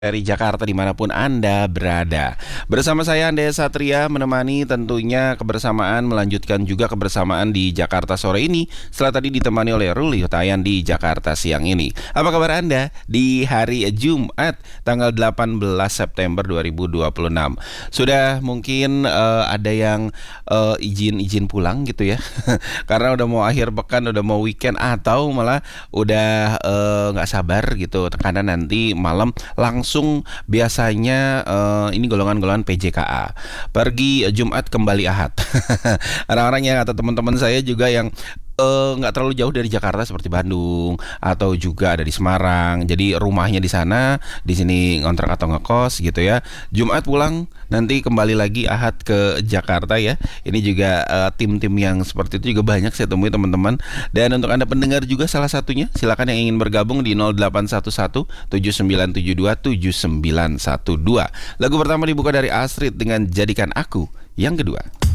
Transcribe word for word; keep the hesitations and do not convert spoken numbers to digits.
Dari Jakarta dimanapun Anda berada. Bersama saya Andrea Satria menemani tentunya kebersamaan, melanjutkan juga kebersamaan di Jakarta sore ini, setelah tadi ditemani oleh Ruli Hutayan di Jakarta siang ini. Apa kabar Anda di hari Jumat tanggal delapan belas September dua ribu dua puluh enam? Sudah mungkin uh, ada yang uh, izin-izin pulang gitu ya karena udah mau akhir pekan, udah mau weekend, atau malah udah uh, nggak sabar gitu karena nanti malam langsung Langsung biasanya uh, ini golongan-golongan P J K A pergi Jumat kembali Ahad. Orang-orang yang atau teman-teman saya juga yang nggak uh, terlalu jauh dari Jakarta seperti Bandung atau juga ada di Semarang. Jadi rumahnya di sana, di sini ngontrak atau ngekos gitu ya. Jumat pulang, nanti kembali lagi Ahad ke Jakarta ya. Ini juga uh, tim-tim yang seperti itu juga banyak saya temui teman-teman. Dan untuk Anda pendengar juga salah satunya, silakan yang ingin bergabung di nol delapan satu satu tujuh sembilan tujuh dua tujuh sembilan satu dua. Lagu pertama dibuka dari Astrid dengan Jadikan Aku yang kedua.